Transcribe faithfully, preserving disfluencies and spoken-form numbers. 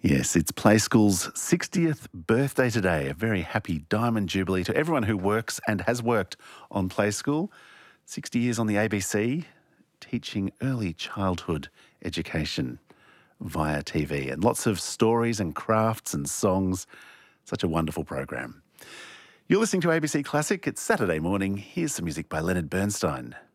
Yes, it's Play School's sixtieth birthday today. A very happy Diamond Jubilee to everyone who works and has worked on Play School. sixty years on the A B C, teaching early childhood education via T V. And lots of stories and crafts and songs. Such a wonderful program. You're listening to A B C Classic. It's Saturday morning. Here's some music by Leonard Bernstein.